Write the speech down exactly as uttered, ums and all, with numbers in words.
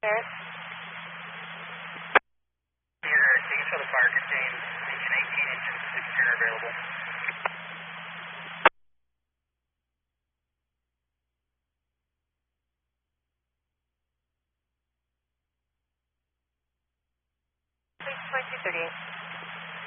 Paris. Here, tickets for the fire contained, engine eighteen, engine sixteen are available. Please, twenty-two thirty-eight.